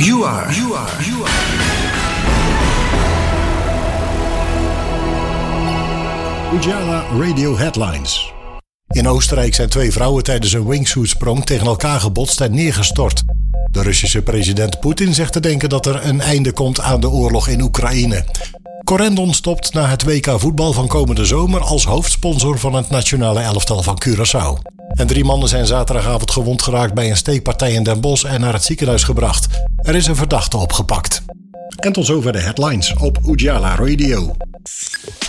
You are. Ujala Radio Headlines. In Oostenrijk zijn 2 vrouwen tijdens een wingsuitsprong tegen elkaar gebotst en neergestort. De Russische president Poetin zegt te denken dat er een einde komt aan de oorlog in Oekraïne. Corendon stopt na het WK voetbal van komende zomer als hoofdsponsor van het nationale elftal van Curaçao. En 3 mannen zijn zaterdagavond gewond geraakt bij een steekpartij in Den Bosch en naar het ziekenhuis gebracht. Er is een verdachte opgepakt. En tot zover de headlines op Ujala Radio.